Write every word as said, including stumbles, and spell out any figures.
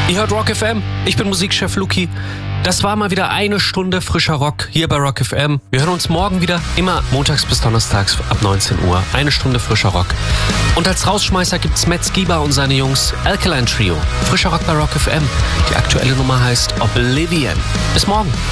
Ihr hört Rock F M, ich bin Musikchef Luki. Das war mal wieder eine Stunde frischer Rock hier bei Rock F M. Wir hören uns morgen wieder, immer montags bis donnerstags ab neunzehn Uhr. Eine Stunde frischer Rock. Und als Rausschmeißer gibt's Matt Skiba und seine Jungs Alkaline Trio. Frischer Rock bei Rock F M. Die aktuelle Nummer heißt Oblivion. Bis morgen.